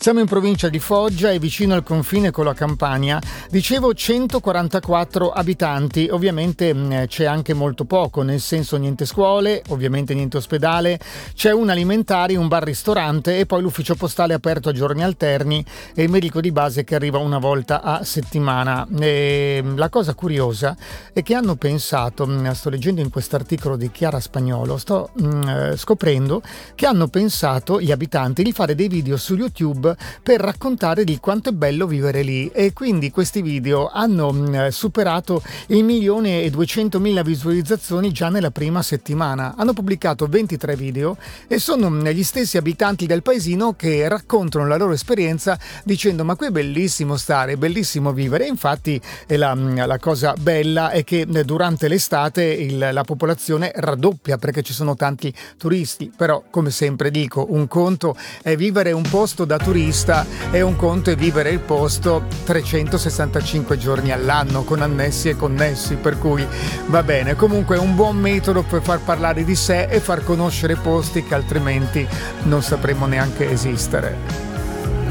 Siamo in provincia di Foggia e vicino al confine con la Campania. Dicevo 144 abitanti, ovviamente c'è anche molto poco, nel senso niente scuole, ovviamente niente ospedale, c'è un alimentari, un bar-ristorante e poi l'ufficio postale aperto a giorni alterni e il medico di base che arriva una volta a settimana. E la cosa curiosa è che hanno pensato, sto leggendo in quest'articolo di Chiara Spagnolo, sto scoprendo che hanno pensato gli abitanti di fare dei video su YouTube per raccontare di quanto è bello vivere lì, e quindi questi video hanno superato il 1.200.000 visualizzazioni già nella prima settimana. Hanno pubblicato 23 video e sono gli stessi abitanti del paesino che raccontano la loro esperienza dicendo: ma qui è bellissimo stare, è bellissimo vivere. E infatti la cosa bella è che durante l'estate la popolazione raddoppia perché ci sono tanti turisti, però come sempre dico, un conto è vivere un posto da turista e un conto è vivere il posto 365 giorni all'anno con annessi e connessi, per cui va bene. Comunque è un buon metodo per far parlare di sé e far conoscere posti che altrimenti non sapremmo neanche esistere.